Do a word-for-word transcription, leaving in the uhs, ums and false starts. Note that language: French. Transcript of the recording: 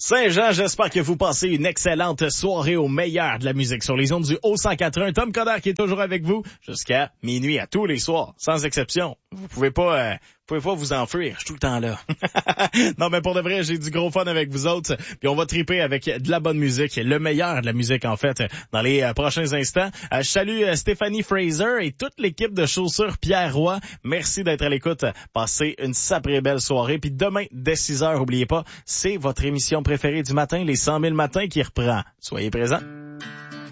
Saint-Jean, j'espère que vous passez une excellente soirée au meilleur de la musique sur les ondes du Haut cent quatre-vingts. Tom Coderre qui est toujours avec vous jusqu'à minuit à tous les soirs, sans exception. Vous pouvez pas, euh, vous pouvez pas vous enfuir, je suis tout le temps là. Non, mais pour de vrai, j'ai du gros fun avec vous autres, puis on va triper avec de la bonne musique, le meilleur de la musique en fait, dans les euh, prochains instants. Euh, je salue euh, Stéphanie Fraser et toute l'équipe de Chaussures Pierre Roy. Merci d'être à l'écoute. Passez une sacrée belle soirée. Puis demain, dès six heures, oubliez pas, c'est votre émission préférée du matin, les cent mille matins qui reprend. Soyez présents.